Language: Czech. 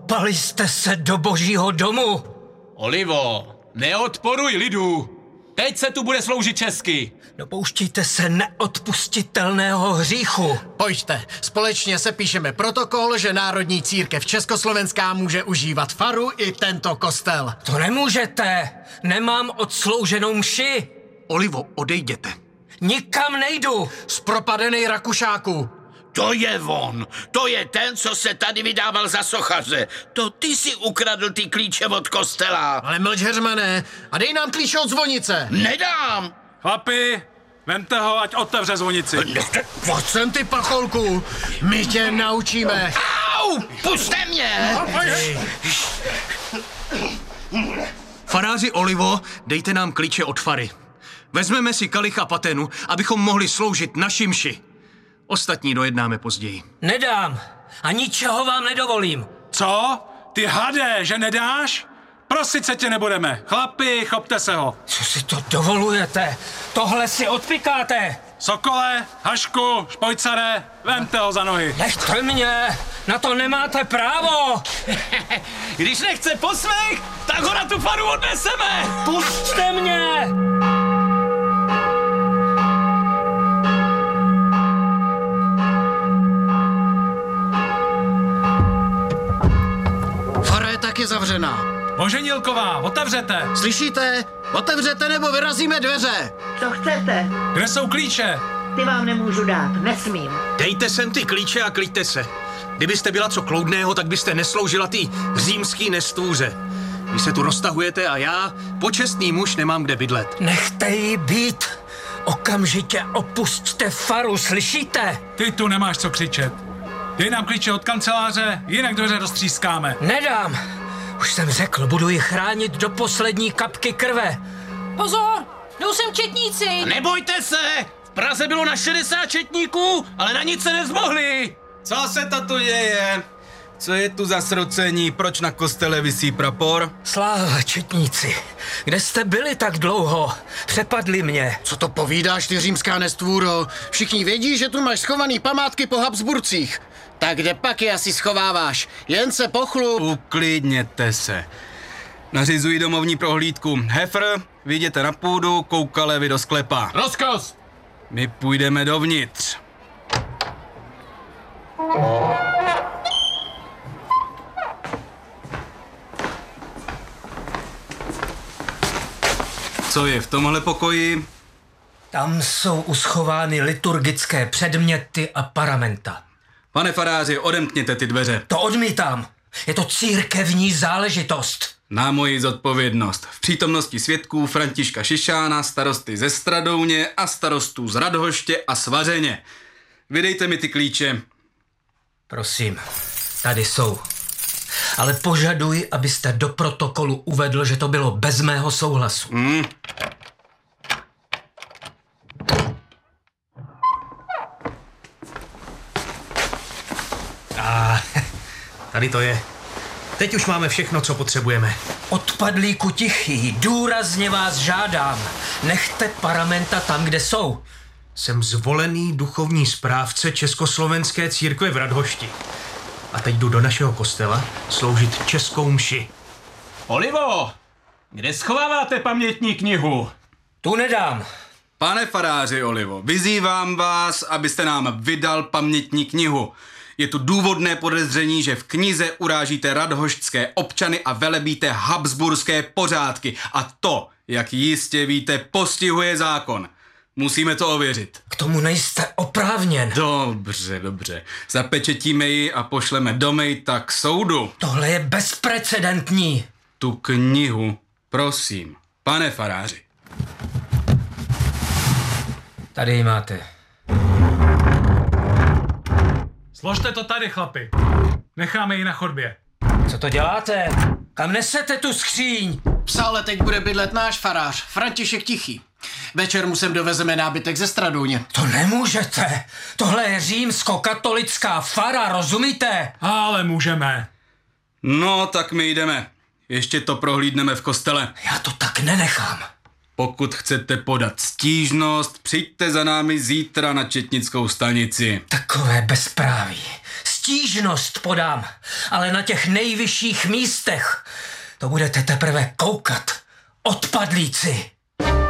Kopali jste se do božího domu. Olivo, neodporuj lidu. Teď se tu bude sloužit česky. Dopouštíte se neodpustitelného hříchu. Pojďte, společně se píšeme protokol, že Národní církev Československá může užívat faru i tento kostel. To nemůžete. Nemám odslouženou mši. Olivo, odejděte. Nikam nejdu. Zpropadenej Rakušáku. To je on. To je ten, co se tady vydával za sochaře. To ty si ukradl ty klíče od kostela. Ale mlč, heřmané, a dej nám klíče od zvonice. Nedám. Chlapi, vemte ho, ať otevře zvonici. Pojď sem, ty pacholku, my tě naučíme. Au, puste mě. Faráři Olivo, dejte nám klíče od fary. Vezmeme si kalich a patenu, abychom mohli sloužit naši mši. Ostatní dojednáme později. Nedám. A ničeho vám nedovolím. Co? Ty hade, že nedáš? Prosit se tě nebudeme. Chlapi, chopte se ho. Co si to dovolujete? Tohle si odpikáte. Sokole, Hašku, Špojcare, vemte ho za nohy. Nechte mě. Na to nemáte právo. Když nechce posmech, tak ho na tu faru odneseme. Pusťte mě. Fara je taky zavřená. Oženilková, otevřete. Slyšíte? Otevřete nebo vyrazíme dveře. Co chcete? Kde jsou klíče? Ty vám nemůžu dát, nesmím. Dejte sem ty klíče a kliďte se. Kdybyste byla co kloudného, tak byste nesloužila ty římský nestvůře. Vy se tu roztahujete a já, počestný muž, nemám kde bydlet. Nechte jí být. Okamžitě opusťte faru, slyšíte? Ty tu nemáš co křičet. Dej nám klíče od kanceláře, jinak dveře roztřískáme. Nedám. Už jsem řekl, budu ji chránit do poslední kapky krve. Pozor, jdou sem četníci. Nebojte se, v Praze bylo na 60 četníků, ale na nic se nezmohli. Co se to tu děje? Co je tu za srocení? Proč na kostele visí prapor? Sláva, četníci. Kde jste byli tak dlouho? Přepadli mě. Co to povídáš, ty římská nestvůro? Všichni vědí, že tu máš schovaný památky po Habsburcích. Tak kde pak je asi schováváš? Jen se pochlup. Uklidněte se. Nařizuji domovní prohlídku. Hefr, vyjděte na půdu, koukale vy do sklepa. Rozkaz. My půjdeme dovnitř. Co je v tomhle pokoji? Tam jsou uschovány liturgické předměty a paramenta. Pane faráři, odemkněte ty dveře. To odmítám. Je to církevní záležitost. Na moji zodpovědnost. V přítomnosti svědků Františka Šišána, starosty ze Stradouně a starostů z Radhoště a Svařeně. Vydejte mi ty klíče. Prosím, tady jsou. Ale požaduji, abyste do protokolu uvedl, že to bylo bez mého souhlasu. Tady to je. Teď už máme všechno, co potřebujeme. Odpadlíku tichý, důrazně vás žádám. Nechte paramenta tam, kde jsou. Jsem zvolený duchovní správce Československé církve v Radhošti. A teď jdu do našeho kostela sloužit českou mši. Olivo, kde schováváte pamětní knihu? Tu nedám. Pane faráři Olivo, vyzývám vás, abyste nám vydal pamětní knihu. Je tu důvodné podezření, že v knize urážíte radhoštské občany a velebíte habsburské pořádky. A to, jak jistě víte, postihuje zákon. Musíme to ověřit. K tomu nejste oprávněn. Dobře. Zapečetíme ji a pošleme do Mejta k soudu. Tohle je bezprecedentní. Tu knihu, prosím, pane faráři. Tady ji máte. Složte to tady, chlapi. Necháme ji na chodbě. Co to děláte? Kam nesete tu skříň? V sále teď bude bydlet náš farář, František Tichý. Večer mu sem dovezeme nábytek ze Stradouně. To nemůžete. Tohle je římsko-katolická fara, rozumíte? Ale můžeme. No, tak my jdeme. Ještě to prohlídneme v kostele. Já to tak nenechám. Pokud chcete podat stížnost, přijďte za námi zítra na četnickou stanici. Takové bezpráví. stížnost podám, ale na těch nejvyšších místech to budete teprve koukat. Odpadlíci!